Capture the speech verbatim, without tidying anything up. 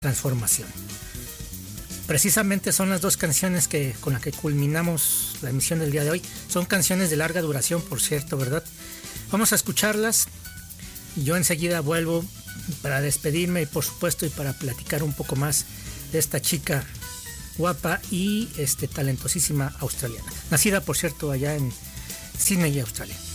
transformación. Precisamente son las dos canciones que con las que culminamos la emisión del día de hoy. Son canciones de larga duración, por cierto, ¿verdad? Vamos a escucharlas y yo enseguida vuelvo para despedirme y por supuesto y para platicar un poco más de esta chica guapa y este, talentosísima australiana. Nacida, por cierto, allá en Sydney, Australia.